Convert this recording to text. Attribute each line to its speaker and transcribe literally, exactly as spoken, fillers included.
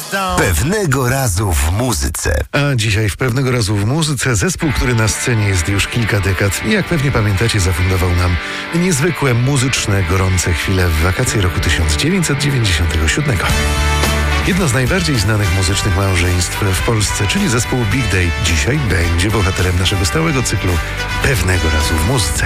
Speaker 1: Pewnego razu w muzyce.
Speaker 2: A dzisiaj w Pewnego razu w muzyce zespół, który na scenie jest już kilka dekad i jak pewnie pamiętacie, zafundował nam niezwykłe muzyczne, gorące chwile w wakacje roku tysiąc dziewięćset dziewięćdziesiątego siódmego. Jedno z najbardziej znanych muzycznych małżeństw w Polsce, czyli zespół Big Day, dzisiaj będzie bohaterem naszego stałego cyklu Pewnego razu w muzyce.